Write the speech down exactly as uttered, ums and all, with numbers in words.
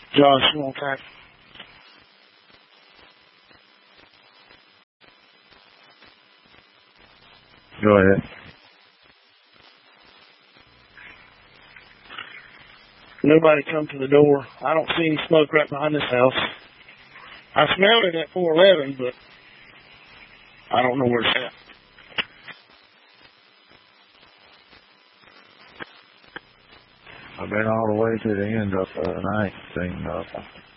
Josh, you want that? Go ahead. Nobody come to the door. I don't see any smoke right behind this house. I smelled it at four eleven, but I don't know where it's at. I've been all the way to the end of the night, seen nothing.